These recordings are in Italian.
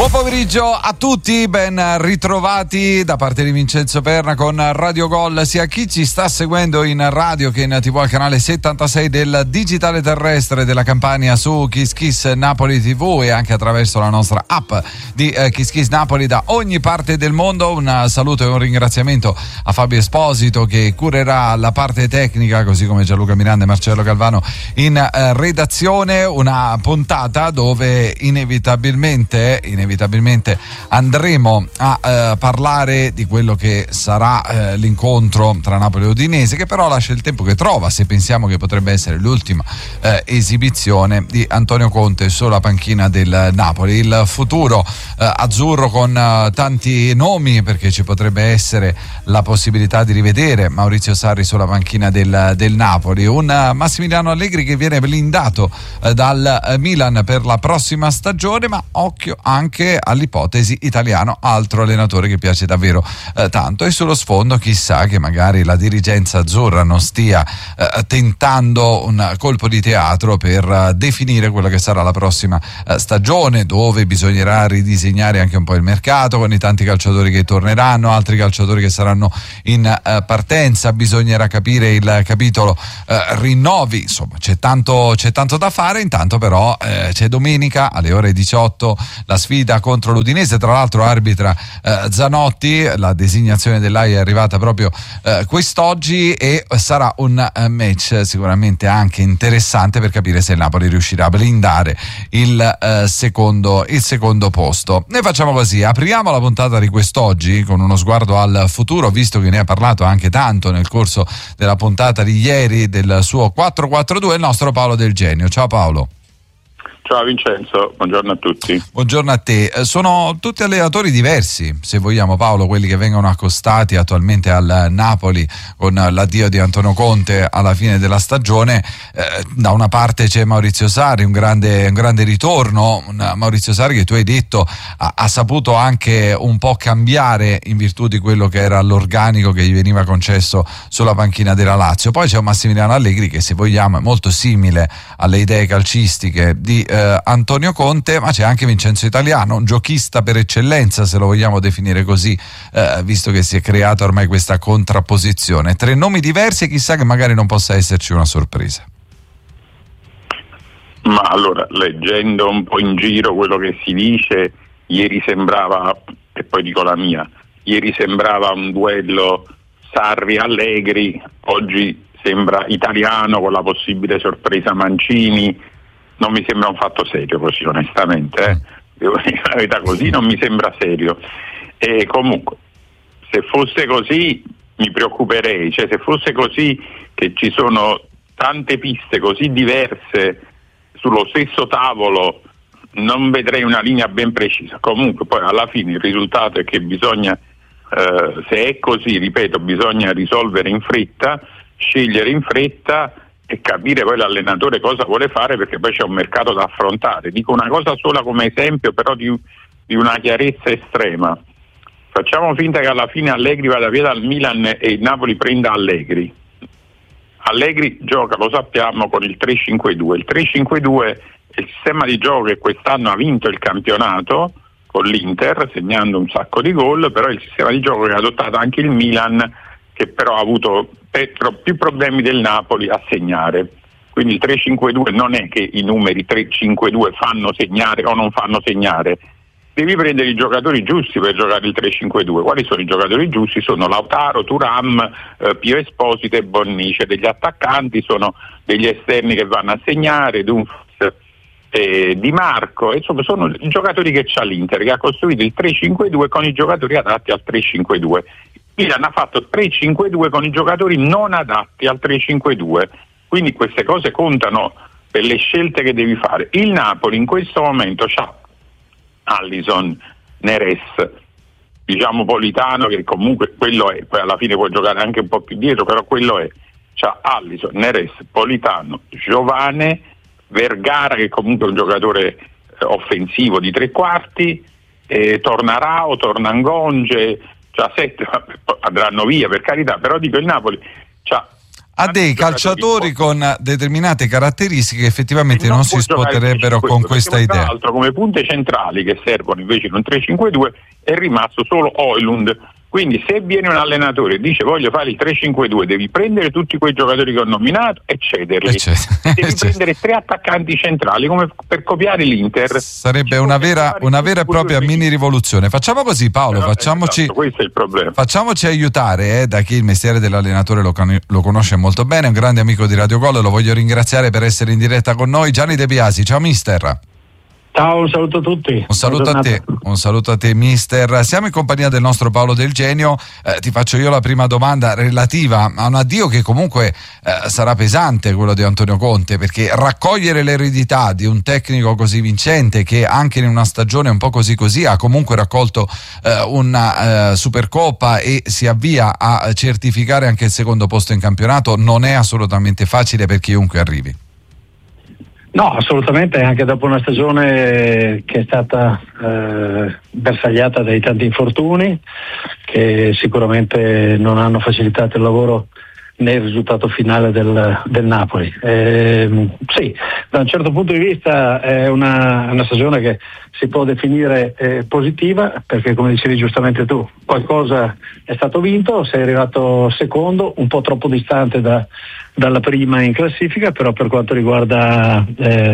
Buon pomeriggio a tutti, ben ritrovati da parte di Vincenzo Perna con Radio Gol, sia chi ci sta seguendo in radio che in TV al canale 76 del digitale terrestre della Campania su Kiss Kiss Napoli TV e anche attraverso la nostra app di Kiss Kiss Napoli da ogni parte del mondo. Un saluto e un ringraziamento a Fabio Esposito che curerà la parte tecnica, così come Gianluca Miranda e Marcello Calvano in redazione. Una puntata dove inevitabilmente andremo a parlare di quello che sarà l'incontro tra Napoli e Udinese, che però lascia il tempo che trova, se pensiamo che potrebbe essere l'ultima esibizione di Antonio Conte sulla panchina del Napoli. Il futuro azzurro con tanti nomi, perché ci potrebbe essere la possibilità di rivedere Maurizio Sarri sulla panchina del Napoli, un Massimiliano Allegri che viene blindato dal Milan per la prossima stagione, ma occhio anche all'ipotesi italiano, altro allenatore che piace davvero tanto, e sullo sfondo chissà che magari la dirigenza azzurra non stia tentando un colpo di teatro per definire quella che sarà la prossima stagione, dove bisognerà ridisegnare anche un po' il mercato con i tanti calciatori che torneranno, altri calciatori che saranno in partenza, bisognerà capire il capitolo rinnovi, insomma c'è tanto da fare. Intanto però c'è domenica alle ore 18 la sfida contro l'Udinese, tra l'altro arbitra Zanotti, la designazione dell'AI è arrivata proprio quest'oggi e sarà un match sicuramente anche interessante per capire se il Napoli riuscirà a blindare il secondo posto. Noi facciamo così, apriamo la puntata di quest'oggi con uno sguardo al futuro, visto che ne ha parlato anche tanto nel corso della puntata di ieri del suo 4-4-2 il nostro Paolo Del Genio. Ciao Paolo. Ciao Vincenzo, buongiorno a tutti. Buongiorno a te. Sono tutti allenatori diversi, se vogliamo Paolo, quelli che vengono accostati attualmente al Napoli con l'addio di Antonio Conte alla fine della stagione. Da una parte c'è Maurizio Sarri, un grande ritorno, un Maurizio Sarri che tu hai detto ha saputo anche un po' cambiare in virtù di quello che era l'organico che gli veniva concesso sulla panchina della Lazio. Poi c'è un Massimiliano Allegri che, se vogliamo, è molto simile alle idee calcistiche di Antonio Conte, ma c'è anche Vincenzo Italiano, un giochista per eccellenza, se lo vogliamo definire così, visto che si è creata ormai questa contrapposizione. Tre nomi diversi e chissà che magari non possa esserci una sorpresa. Ma allora, leggendo un po' in giro quello che si dice, ieri sembrava, e poi dico la mia, ieri sembrava un duello Sarri-Allegri, oggi sembra Italiano con la possibile sorpresa Mancini. Non mi sembra un fatto serio così, onestamente, devo dire la verità, così non mi sembra serio. E comunque, se fosse così mi preoccuperei, cioè se fosse così che ci sono tante piste così diverse sullo stesso tavolo, non vedrei una linea ben precisa. Comunque poi alla fine il risultato è che bisogna, se è così, ripeto, bisogna risolvere in fretta, scegliere in fretta e capire poi l'allenatore cosa vuole fare, perché poi c'è un mercato da affrontare. Dico una cosa sola come esempio, però di una chiarezza estrema. Facciamo finta che alla fine Allegri vada via dal Milan e il Napoli prenda Allegri. Allegri gioca, lo sappiamo, con il 3-5-2. Il 3-5-2 è il sistema di gioco che quest'anno ha vinto il campionato con l'Inter, segnando un sacco di gol, però è il sistema di gioco che ha adottato anche il Milan, che però ha avuto più problemi del Napoli a segnare. Quindi il 3-5-2 non è che i numeri 3-5-2 fanno segnare o non fanno segnare, devi prendere i giocatori giusti per giocare il 3-5-2. Quali sono i giocatori giusti? Sono Lautaro, Thuram, Pio Esposito e Bonnice. Degli attaccanti sono degli esterni che vanno a segnare, Dumfries, Di Marco, insomma sono i giocatori che c'ha l'Inter, che ha costruito il 3-5-2 con i giocatori adatti al 3-5-2. Milan ha fatto 3-5-2 con i giocatori non adatti al 3-5-2, quindi queste cose contano per le scelte che devi fare. Il Napoli in questo momento c'ha Alisson, Neres, diciamo Politano, che comunque quello è, poi alla fine può giocare anche un po' più dietro, però quello è. C'ha Alisson, Neres, Politano, Giovane, Vergara, che comunque è un giocatore offensivo di tre quarti, torna Rao, torna Ngonge, c'ha 7, andranno via per carità, però dico il Napoli c'ha ha dei calciatori con determinate caratteristiche che effettivamente non si sposerebbero con questa idea. Tra l'altro, come punte centrali che servono invece in un 3-5-2 è rimasto solo Højlund. Quindi se viene un allenatore e dice voglio fare il 3-5-2, devi prendere tutti quei giocatori che ho nominato e cederli. Devi prendere 3 attaccanti centrali come per copiare l'Inter. Sarebbe una vera e propria mini rivoluzione. Facciamo così, Paolo, esatto, questo è il problema. Facciamoci aiutare da chi il mestiere dell'allenatore lo conosce molto bene, è un grande amico di Radio Gol, lo voglio ringraziare per essere in diretta con noi. Gianni De Biasi, ciao mister. Ciao, un saluto a tutti. Un saluto a te mister. Siamo in compagnia del nostro Paolo Del Genio. Ti faccio io la prima domanda relativa a un addio che comunque sarà pesante, quello di Antonio Conte, perché raccogliere l'eredità di un tecnico così vincente che anche in una stagione un po' così ha comunque raccolto una Supercoppa e si avvia a certificare anche il secondo posto in campionato non è assolutamente facile per chiunque arrivi. No, assolutamente, anche dopo una stagione che è stata bersagliata dai tanti infortuni che sicuramente non hanno facilitato il lavoro né il risultato finale del Napoli. Sì, da un certo punto di vista è una stagione che si può definire positiva, perché come dicevi giustamente tu, qualcosa è stato vinto, sei arrivato secondo, un po' troppo distante dalla prima in classifica, però per quanto riguarda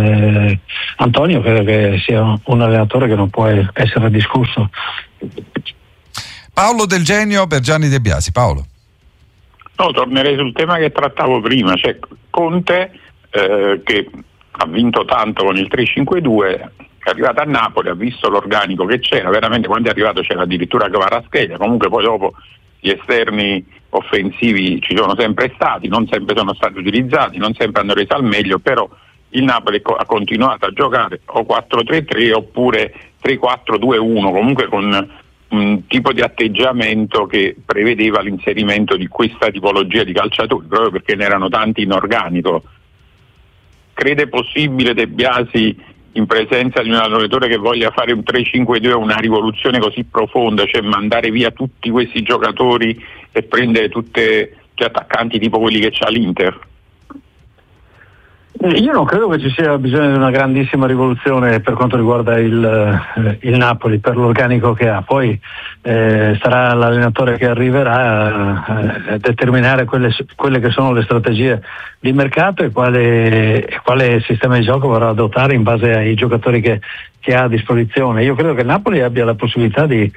Antonio credo che sia un allenatore che non può essere discusso. Paolo Del Genio per Gianni De Biasi. Paolo. No, tornerei sul tema che trattavo prima, cioè Conte che ha vinto tanto con il 3-5-2, è arrivato a Napoli, ha visto l'organico che c'era, veramente quando è arrivato c'era addirittura Kvaratskhelia, comunque poi dopo gli esterni offensivi ci sono sempre stati, non sempre sono stati utilizzati, non sempre hanno reso al meglio, però il Napoli ha continuato a giocare o 4-3-3 oppure 3-4-2-1, comunque con un tipo di atteggiamento che prevedeva l'inserimento di questa tipologia di calciatori, proprio perché ne erano tanti in organico. Crede possibile De Biasi, in presenza di un allenatore che voglia fare un 3-5-2, una rivoluzione così profonda, cioè mandare via tutti questi giocatori e prendere tutti gli attaccanti tipo quelli che c'ha l'Inter? Io non credo che ci sia bisogno di una grandissima rivoluzione per quanto riguarda il Napoli, per l'organico che ha. Poi sarà l'allenatore che arriverà a determinare quelle che sono le strategie di mercato e quale sistema di gioco vorrà adottare in base ai giocatori che ha a disposizione. Io credo che il Napoli abbia la possibilità di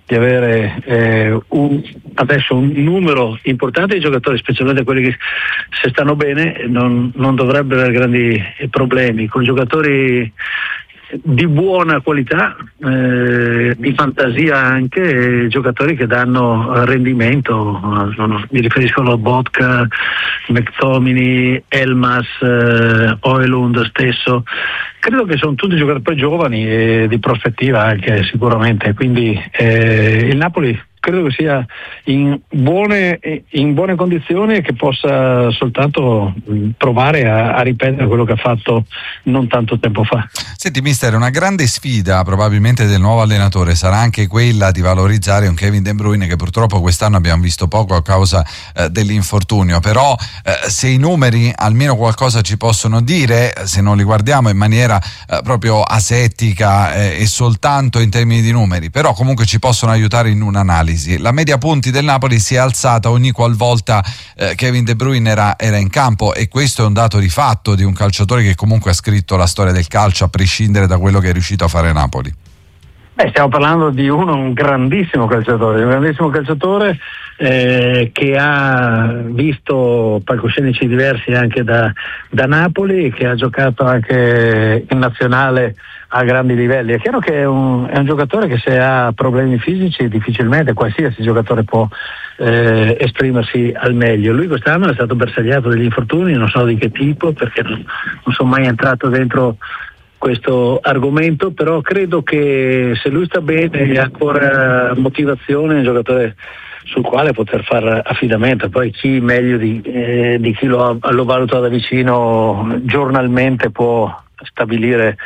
avere adesso un numero importante di giocatori, specialmente quelli che se stanno bene non dovrebbero avere grandi problemi, con giocatori di buona qualità, di fantasia anche, giocatori che danno rendimento. Mi riferisco a Botka, McTominay, Elmas, Højlund stesso. Credo che sono tutti giocatori giovani e di prospettiva anche sicuramente, quindi il Napoli credo che sia in buone condizioni e che possa soltanto provare a ripetere quello che ha fatto non tanto tempo fa. Senti mister, una grande sfida probabilmente del nuovo allenatore sarà anche quella di valorizzare un Kevin De Bruyne che purtroppo quest'anno abbiamo visto poco a causa dell'infortunio, però se i numeri almeno qualcosa ci possono dire, se non li guardiamo in maniera proprio asettica e soltanto in termini di numeri, però comunque ci possono aiutare in un'analisi. La media punti del Napoli si è alzata ogni qualvolta Kevin De Bruyne era in campo, e questo è un dato di fatto di un calciatore che comunque ha scritto la storia del calcio a prescindere da quello che è riuscito a fare Napoli. Stiamo parlando di un grandissimo calciatore che ha visto palcoscenici diversi anche da Napoli, che ha giocato anche in nazionale a grandi livelli. È chiaro che è un giocatore che se ha problemi fisici difficilmente qualsiasi giocatore può esprimersi al meglio. Lui quest'anno è stato bersagliato degli infortuni, non so di che tipo, perché non sono mai entrato dentro questo argomento, però credo che se lui sta bene e ha ancora motivazione, è un giocatore sul quale poter fare affidamento. Poi chi meglio di chi lo valuta da vicino giornalmente può stabilire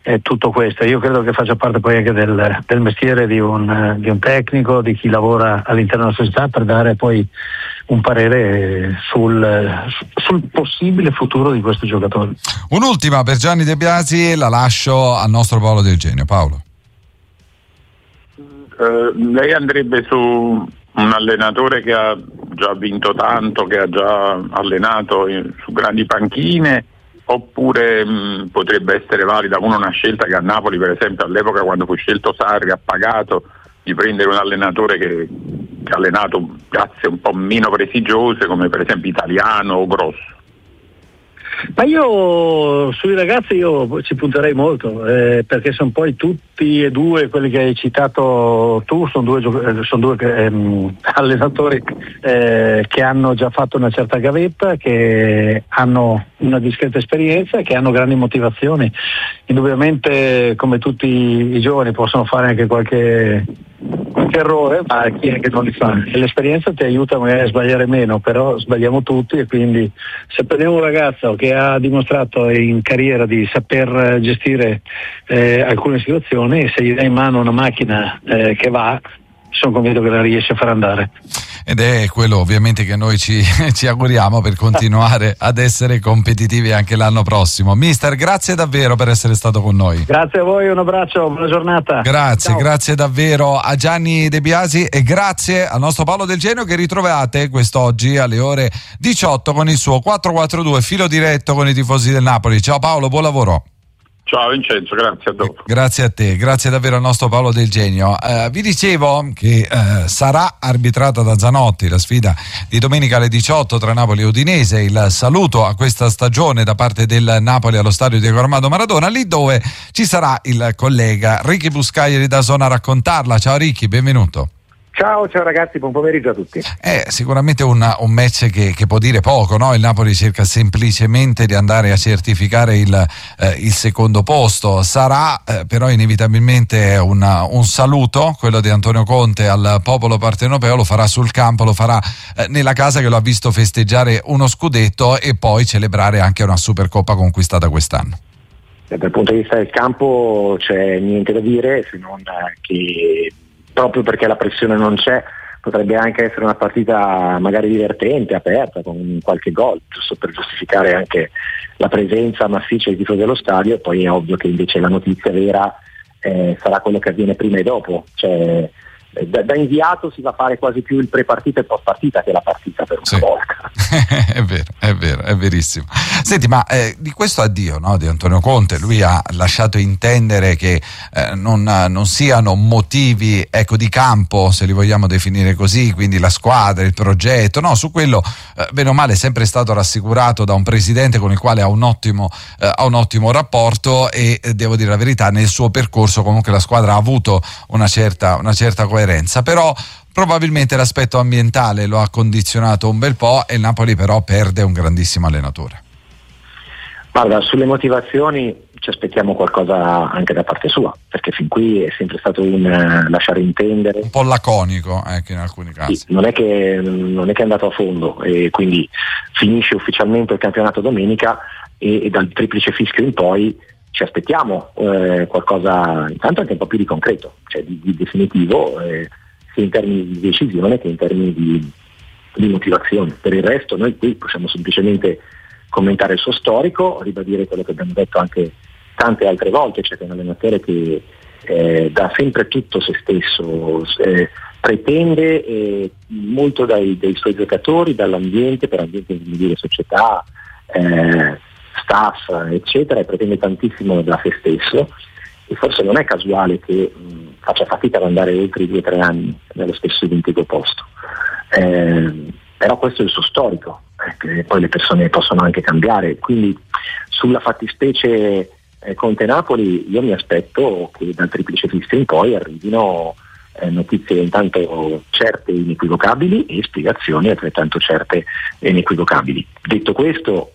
tutto questo. Io credo che faccia parte poi anche del mestiere di un tecnico, di chi lavora all'interno della società, per dare poi un parere sul possibile futuro di questo giocatore. Un'ultima per Gianni De Biasi, la lascio al nostro Paolo Del Genio. Paolo. Lei andrebbe su un allenatore che ha già vinto tanto, che ha già allenato su grandi panchine, oppure potrebbe essere valida una scelta che a Napoli, per esempio, all'epoca quando fu scelto Sarri, ha pagato di prendere un allenatore che ha allenato piazze un po' meno prestigiose, come per esempio Italiano o Grosso? Ma io sui ragazzi ci punterei molto, perché sono poi tutti e due quelli che hai citato tu, sono due allenatori che hanno già fatto una certa gavetta, che hanno una discreta esperienza e che hanno grandi motivazioni. Indubbiamente, come tutti i giovani, possono fare anche qualche errore, ma chi è che non li fa? E l'esperienza ti aiuta magari a sbagliare meno, però sbagliamo tutti, e quindi se prendiamo un ragazzo che ha dimostrato in carriera di saper gestire alcune situazioni, se gli dai in mano una macchina che va, sono convinto che la riesce a far andare. Ed è quello ovviamente che noi ci auguriamo per continuare ad essere competitivi anche l'anno prossimo. Mister, grazie davvero per essere stato con noi. Grazie a voi, un abbraccio, buona giornata. Grazie, ciao. Grazie davvero a Gianni De Biasi e grazie al nostro Paolo Del Genio, che ritrovate quest'oggi alle ore 18 con il suo 442 filo diretto con i tifosi del Napoli. Ciao Paolo, buon lavoro. Ciao Vincenzo, grazie a dopo. Grazie a te, grazie davvero al nostro Paolo Del Genio. Vi dicevo che sarà arbitrata da Zanotti la sfida di domenica alle 18 tra Napoli e Udinese, il saluto a questa stagione da parte del Napoli allo stadio Diego Armando Maradona, lì dove ci sarà il collega Ricky Buscaglia di DAZN a raccontarla. Ciao Ricky, benvenuto. Ciao ragazzi, buon pomeriggio a tutti. È sicuramente un match che può dire poco, no? Il Napoli cerca semplicemente di andare a certificare il secondo posto. Sarà però inevitabilmente un saluto, quello di Antonio Conte, al popolo partenopeo. Lo farà sul campo, lo farà nella casa che lo ha visto festeggiare uno scudetto e poi celebrare anche una Supercoppa conquistata quest'anno. Dal punto di vista del campo c'è niente da dire, se non che proprio perché la pressione non c'è, potrebbe anche essere una partita magari divertente, aperta, con qualche gol, giusto per giustificare anche la presenza massiccia di tifosi dello stadio. E poi è ovvio che invece la notizia vera sarà quello che avviene prima e dopo, cioè da inviato si va a fare quasi più il pre-partita e post-partita che la partita, per una volta. È vero, è verissimo. Senti, ma di questo addio, no, di Antonio Conte, lui ha lasciato intendere che non siano motivi, ecco, di campo, se li vogliamo definire così, quindi la squadra, il progetto, no, su quello bene o male è sempre stato rassicurato da un presidente con il quale ha un ottimo rapporto, e devo dire la verità, nel suo percorso comunque la squadra ha avuto una certa coerenza, però probabilmente l'aspetto ambientale lo ha condizionato un bel po', e il Napoli però perde un grandissimo allenatore. Guarda, sulle motivazioni ci aspettiamo qualcosa anche da parte sua, perché fin qui è sempre stato un lasciare intendere, un po' laconico, che in alcuni casi sì, non è che è andato a fondo, e quindi finisce ufficialmente il campionato domenica, e dal triplice fischio in poi ci aspettiamo qualcosa intanto anche un po' più di concreto, cioè di definitivo, sia in termini di decisione che in termini di motivazione. Per il resto noi qui possiamo semplicemente commentare il suo storico, ribadire quello che abbiamo detto anche tante altre volte, cioè che è un allenatore che dà sempre tutto se stesso, pretende molto dai suoi giocatori, dall'ambiente, per ambiente di società, staff, eccetera, e pretende tantissimo da se stesso, e forse non è casuale che faccia fatica ad andare oltre i 2 o 3 anni nello stesso identico posto, però questo è il suo storico, che poi le persone possono anche cambiare. Quindi sulla fattispecie Conte-Napoli io mi aspetto che dal triplice fischio in poi arrivino notizie intanto certe e inequivocabili, e spiegazioni altrettanto certe e inequivocabili. Detto questo,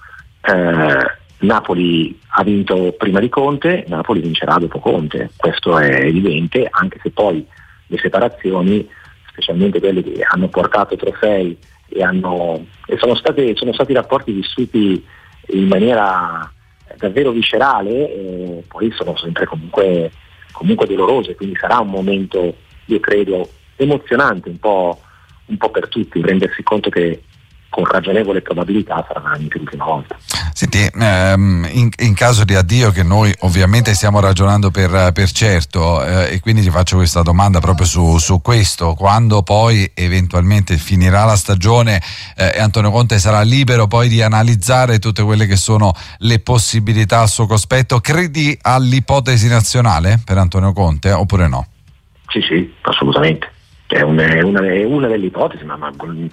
Napoli ha vinto prima di Conte, Napoli vincerà dopo Conte, questo è evidente, anche se poi le separazioni, specialmente quelle che hanno portato trofei e sono stati rapporti vissuti in maniera davvero viscerale, poi sono sempre comunque dolorose, quindi sarà un momento, io credo, emozionante un po' per tutti, rendersi conto che con ragionevole probabilità sarà anche l'ultima volta. Senti, in caso di addio, che noi ovviamente stiamo ragionando per certo, e quindi ti faccio questa domanda proprio su questo: quando poi eventualmente finirà la stagione e Antonio Conte sarà libero poi di analizzare tutte quelle che sono le possibilità al suo cospetto, credi all'ipotesi nazionale per Antonio Conte oppure no? Sì, assolutamente. È una delle ipotesi, ma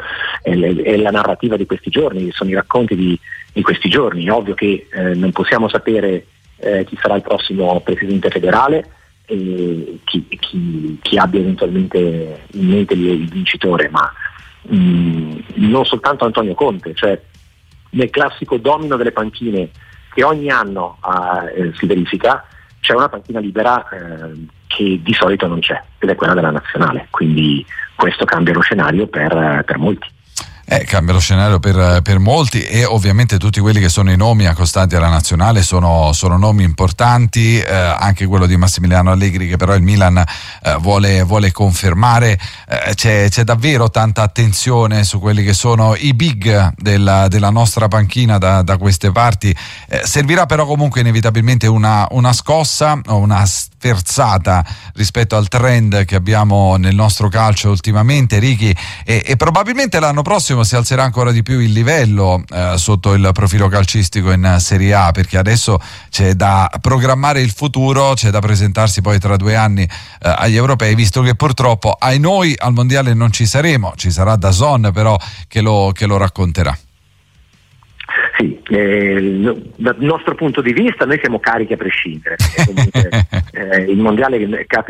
è la narrativa di questi giorni, sono i racconti di questi giorni. È ovvio che non possiamo sapere chi sarà il prossimo presidente federale e chi abbia eventualmente in mente il vincitore, ma non soltanto Antonio Conte, cioè nel classico domino delle panchine che ogni anno si verifica, c'è una panchina libera che di solito non c'è, ed è quella della nazionale, quindi questo cambia lo scenario per molti. Cambia lo scenario per molti, e ovviamente tutti quelli che sono i nomi accostanti alla nazionale sono nomi importanti, anche quello di Massimiliano Allegri, che però il Milan vuole confermare. C'è davvero tanta attenzione su quelli che sono i big della nostra panchina da queste parti. Servirà però comunque inevitabilmente una scossa o una sferzata rispetto al trend che abbiamo nel nostro calcio ultimamente, Ricky, e probabilmente l'anno prossimo si alzerà ancora di più il livello sotto il profilo calcistico in Serie A, perché adesso c'è da programmare il futuro, c'è da presentarsi poi tra 2 anni agli europei, visto che purtroppo ai noi al mondiale non ci saremo, ci sarà DAZN però che lo racconterà. Sì, dal nostro punto di vista noi siamo carichi a prescindere, comunque, il mondiale